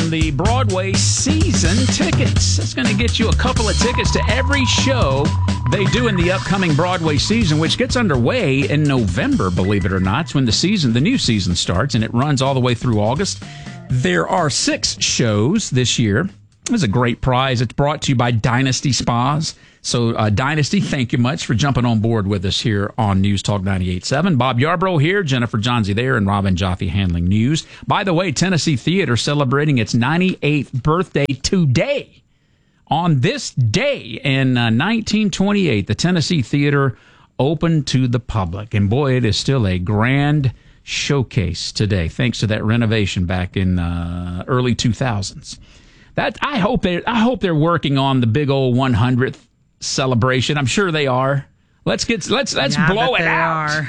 on the Broadway season tickets. That's going to get you a couple of tickets to every show they do in the upcoming Broadway season, which gets underway in November, believe it or not. It's when the new season starts, and it runs all the way through August. There are 6 shows this year. It's a great prize. It's brought to you by Dynasty Spas. So, Dynasty, thank you much for jumping on board with us here on News Talk 98.7. Bob Yarbrough here, Jennifer Johnsey there, and Robin Jaffe handling news. By the way, Tennessee Theater celebrating its 98th birthday today. On this day in 1928, the Tennessee Theater opened to the public. And boy, it is still a grand showcase today, thanks to that renovation back in early 2000s. I hope they're working on the big old 100th celebration. I'm sure they are. Let's blow it out.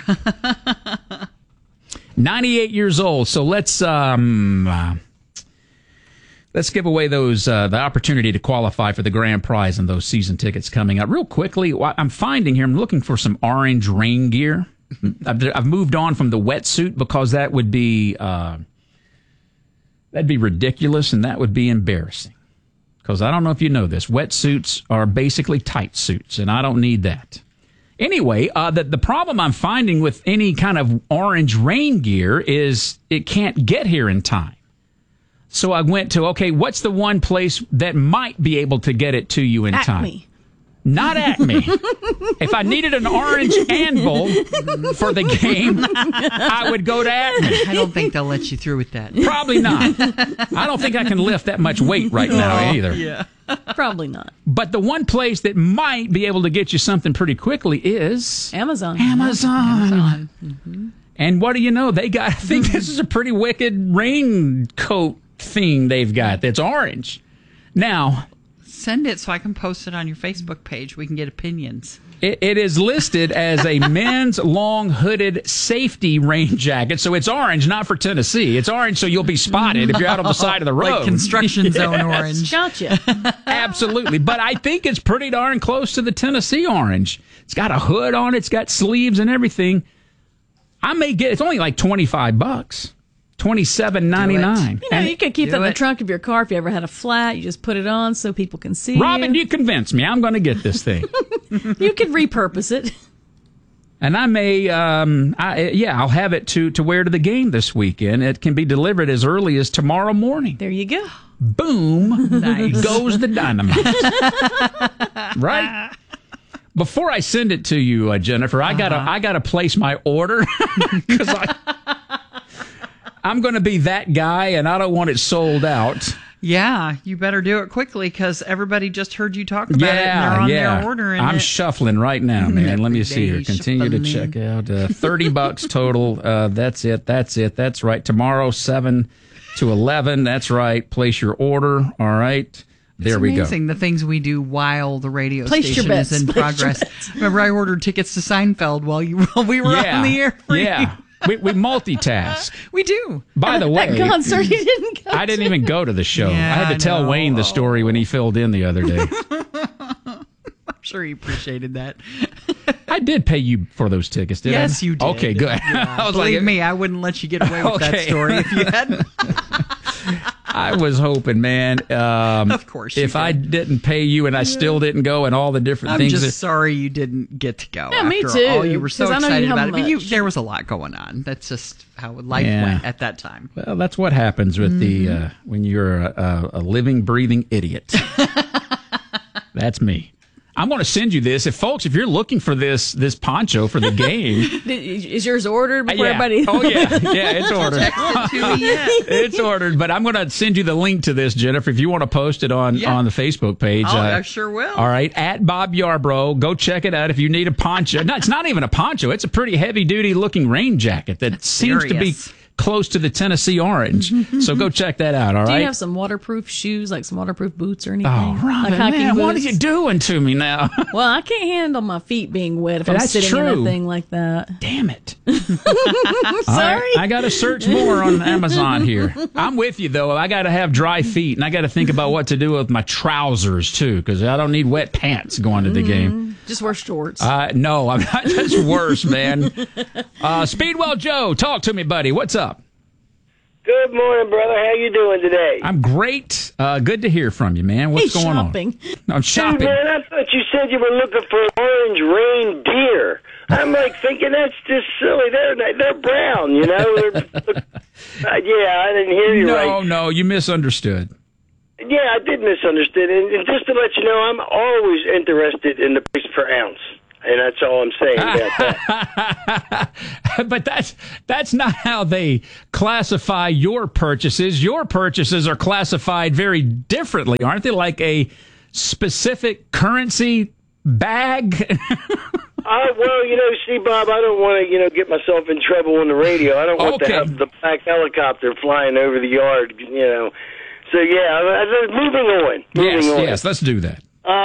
98 years old. So let's give away those the opportunity to qualify for the grand prize and those season tickets coming up. Real quickly, what I'm finding here, I'm looking for some orange rain gear. I've moved on from the wetsuit because that would be that'd be ridiculous and that would be embarrassing. Because I don't know if you know this, wetsuits are basically tight suits, and I don't need that. Anyway, the problem I'm finding with any kind of orange rain gear is it can't get here in time. So I went to, what's the one place that might be able to get it to you in time? Acme. Not Acme. If I needed an orange anvil for the game, I would go to Acme. I don't think they'll let you through with that. Probably not. I don't think I can lift that much weight right now either. Yeah. Probably not. But the one place that might be able to get you something pretty quickly is Amazon. Mm-hmm. And what do you know? I think this is a pretty wicked raincoat thing they've got that's orange. Now, send it so I can post it on your Facebook page. We can get opinions. It is listed as a men's long hooded safety rain jacket. So it's orange, not for Tennessee. It's orange so you'll be spotted if you're out on the side of the road. Like construction zone orange. Gotcha. Absolutely. But I think it's pretty darn close to the Tennessee orange. It's got a hood on it. It's got sleeves and everything. It's only like $25. $27.99. You could keep that in the trunk of your car if you ever had a flat. You just put it on so people can see Robin, you convinced me. I'm going to get this thing. You could repurpose it. And I may, I'll have it to wear to the game this weekend. It can be delivered as early as tomorrow morning. There you go. Boom. Nice. Goes the dynamite. Right? Before I send it to you, Jennifer, I gotta place my order because I'm going to be that guy, and I don't want it sold out. Yeah, you better do it quickly because everybody just heard you talk about it, and they're on their order. I'm shuffling right now, man. Let me see here. Continue to check out. $30 total. That's it. That's right. Tomorrow, 7 to 11. That's right. Place your order. All right. There we go. It's amazing the things we do while the radio Place station is in progress. Remember, I ordered tickets to Seinfeld while we were on the air for you. We multitask. We do. By the way, that concert you didn't go I didn't even go to the show. Yeah, I had to tell Wayne the story when he filled in the other day. I'm sure he appreciated that. I did pay you for those tickets, didn't I? Yes, you did. Okay, good. Yeah. I was Believe me, I wouldn't let you get away with that story if you hadn't. I was hoping, man. Of course. If I didn't pay you and I still didn't go and all the different things. I'm just sorry you didn't get to go. Yeah, me after too. all. You were so excited about it. But there was a lot going on. That's just how life went at that time. Well, that's what happens with when you're a living, breathing idiot. That's me. I'm going to send you this. If you're looking for this poncho for the game. Is yours ordered before everybody? Oh, yeah. Yeah, it's ordered. It's ordered. But I'm going to send you the link to this, Jennifer, if you want to post it on the Facebook page. I sure will. All right. At Bob Yarbrough. Go check it out if you need a poncho. No, it's not even a poncho. It's a pretty heavy-duty looking rain jacket that seems to be close to the Tennessee orange. So go check that out, all right? Do you have some waterproof shoes, like some waterproof boots or anything? Oh, Robin, like man, what are you doing to me now? Well, I can't handle my feet being wet if I'm sitting in a thing like that. Damn it. Sorry. I got to search more on Amazon here. I'm with you, though. I got to have dry feet, and I got to think about what to do with my trousers, too, because I don't need wet pants going to the game. Just wear shorts. No, I'm not. That's worse, man. Speedwell Joe, talk to me, buddy. What's up? Good morning, brother. How you doing today? I'm great. Good to hear from you, man. What's going shopping. on? I'm shopping. Dude, man, I thought you said you were looking for orange reindeer. I'm like thinking that's just silly. They're brown, you know. Yeah, I didn't hear you right. No, you misunderstood. Yeah, I did misunderstand. And just to let you know, I'm always interested in the price per ounce. And that's all I'm saying about that. But that's not how they classify your purchases. Your purchases are classified very differently, aren't they? Like a specific currency bag? Well, see, Bob, I don't want to, get myself in trouble on the radio. I don't want to have the black helicopter flying over the yard, So, yeah, moving on. Yes, let's do that.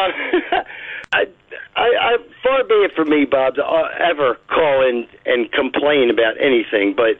I far be it from me, Bob, to ever call in and complain about anything, but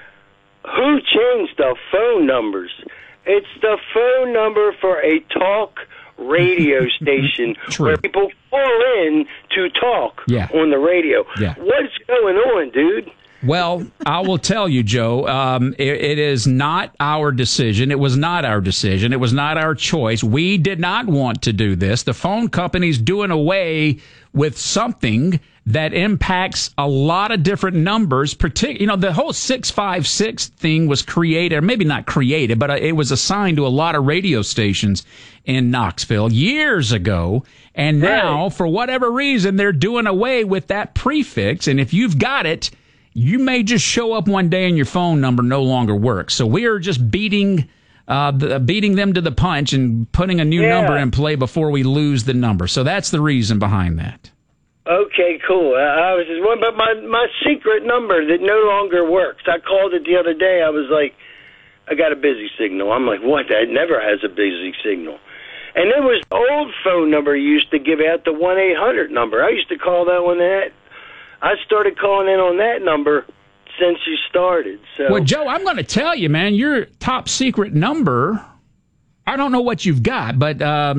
who changed the phone numbers? It's the phone number for a talk radio station where people call in to talk on the radio. Yeah. What's going on, dude? Well, I will tell you, Joe, it is not our decision. It was not our decision. It was not our choice. We did not want to do this. The phone company's doing away with something that impacts a lot of different numbers. The whole 656 thing was created, or maybe not created, but it was assigned to a lot of radio stations in Knoxville years ago. And now, for whatever reason, they're doing away with that prefix. And if you've got it, you may just show up one day and your phone number no longer works. So we are just beating them to the punch and putting a new number in play before we lose the number. So that's the reason behind that. Okay, cool. I was just wondering about my secret number that no longer works. I called it the other day. I was like, I got a busy signal. I'm like, what? That never has a busy signal. And there was the old phone number you used to give out, the 1-800 number. I used to call that one that. I started calling in on that number since you started. So. Well, Joe, I'm going to tell you, man, your top secret number, I don't know what you've got, but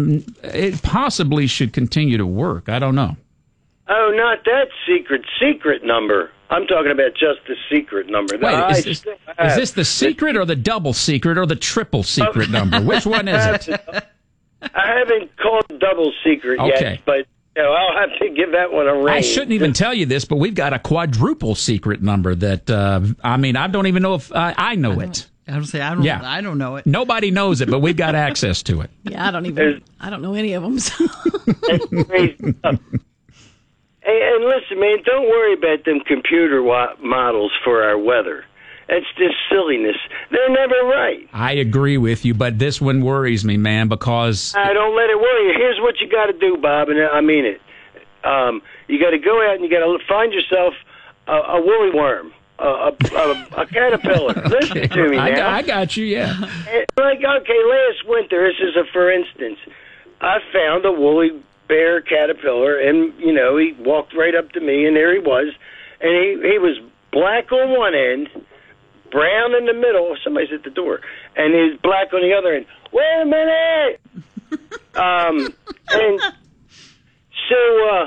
it possibly should continue to work. I don't know. Oh, not that secret number. I'm talking about just the secret number. Wait, is this the secret or the double secret or the triple secret number? Which one is it? I haven't called double secret yet, but... I'll have to give that one a ring. I shouldn't even tell you this, but we've got a quadruple secret number that, I don't even know if I know it. I don't know it. Nobody knows it, but we've got access to it. Yeah, I don't know any of them. So. That's crazy stuff. And listen, man, don't worry about them computer models for our weather. It's just silliness. They're never right. I agree with you, but this one worries me, man, because... don't let it worry you. Here's what you got to do, Bob, and I mean it. You got to go out and you got to find yourself a woolly worm, a caterpillar. Listen to me now. I got you, yeah. Last winter, this is a for instance, I found a woolly bear caterpillar, and, he walked right up to me, and there he was, and he was black on one end, brown in the middle. Somebody's at the door, and he's black on the other end. Wait a minute. And so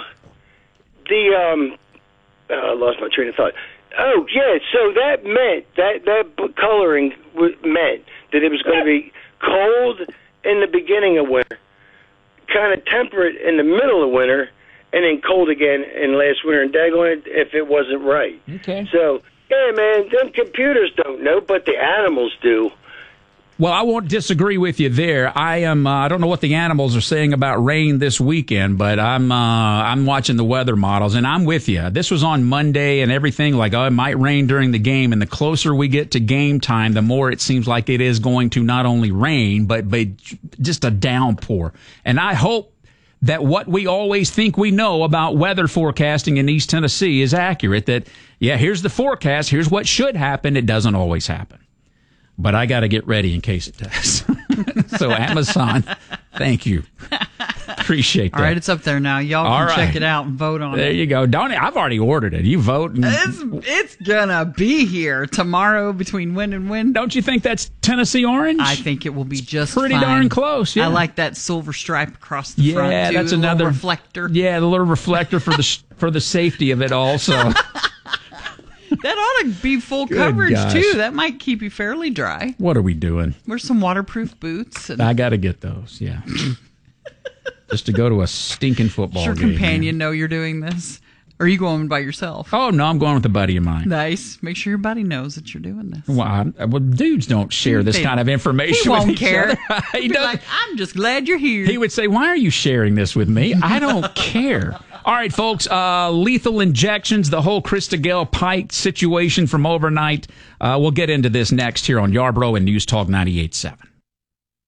I lost my train of thought. Oh yeah, so that meant that coloring meant that it was going to be cold in the beginning of winter, kind of temperate in the middle of winter, and then cold again in last winter. And daggone it if it wasn't right. Okay. So. Yeah, man, them computers don't know, but the animals do. Well, I won't disagree with you there. I don't know what the animals are saying about rain this weekend, but I'm watching the weather models, and I'm with you. This was on Monday and everything, like, it might rain during the game, and the closer we get to game time, the more it seems like it is going to not only rain, but just a downpour. And I hope that what we always think we know about weather forecasting in East Tennessee is accurate, that, here's the forecast, here's what should happen. It doesn't always happen. But I got to get ready in case it does. So, Amazon, thank you. Appreciate that. All right, it's up there now. Y'all can check it out and vote on it. There you go. I've already ordered it. You vote. It's going to be here tomorrow between win and win. Don't you think that's Tennessee orange? I think it will be just pretty fine. Darn close. Yeah. I like that silver stripe across the front, too. Yeah, that's another reflector. Yeah, the little reflector for the safety of it all. So. That ought to be full coverage, too. That might keep you fairly dry. What are we doing? Wear some waterproof boots. I got to get those, yeah. Just to go to a stinking football game. Does your companion know you're doing this? Or are you going by yourself? Oh, no, I'm going with a buddy of mine. Nice. Make sure your buddy knows that you're doing this. Well, dudes don't share this kind of information with each other. He'd be like, I'm just glad you're here. He would say, why are you sharing this with me? I don't care. All right, folks, lethal injections, the whole Krista Gale Pike situation from overnight. We'll get into this next here on Yarborough and News Talk 98.7.